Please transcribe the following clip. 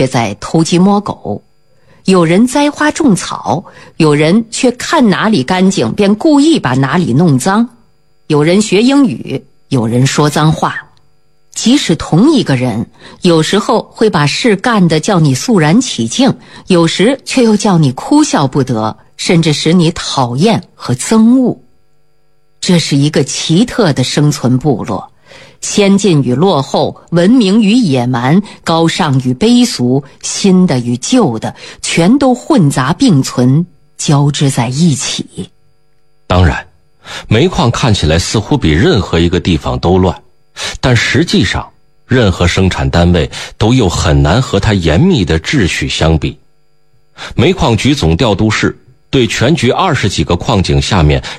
却在偷鸡摸狗，有人栽花种草，有人却看哪里干净便故意把哪里弄脏，有人学英语，有人说脏话。即使同一个人，有时候会把事干得叫你肃然起敬，有时却又叫你哭笑不得，甚至使你讨厌和憎恶。这是一个奇特的生存部落，先进与落后，文明与野蛮，高尚与卑俗，新的与旧的，全都混杂并存，交织在一起。 当然，煤矿看起来似乎比任何一个地方都乱，但实际上任何生产单位都又很难和它严密的秩序相比。煤矿局总调度室对全局20几个矿井下面